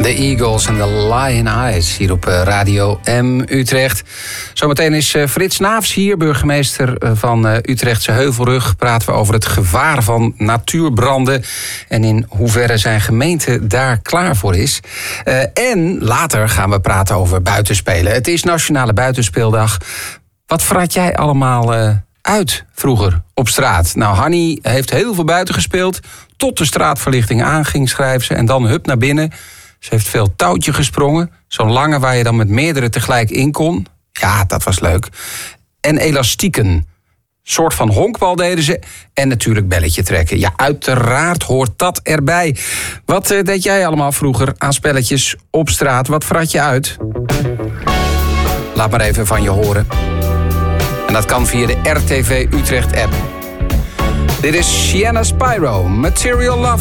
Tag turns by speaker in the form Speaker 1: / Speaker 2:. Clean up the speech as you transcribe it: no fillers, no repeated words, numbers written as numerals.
Speaker 1: De Eagles en de Lion Eyes hier op Radio M Utrecht. Zometeen is Frits Naafs hier, burgemeester van Utrechtse Heuvelrug. Praten we over het gevaar van natuurbranden en in hoeverre zijn gemeente daar klaar voor is. En later gaan we praten over buitenspelen. Het is Nationale Buitenspeeldag. Wat vrat jij allemaal uit vroeger op straat? Nou, Hanny heeft heel veel buiten gespeeld. Tot de straatverlichting aanging, schrijft ze. En dan hup naar binnen. Ze heeft veel touwtje gesprongen. Zo'n lange waar je dan met meerdere tegelijk in kon. Ja, dat was leuk. En elastieken. Soort van honkbal deden ze. En natuurlijk belletje trekken. Ja, uiteraard hoort dat erbij. Wat deed jij allemaal vroeger aan spelletjes op straat? Wat vrat je uit? Laat maar even van je horen. En dat kan via de RTV Utrecht app. Dit is Sienna Spyro, Material Lover.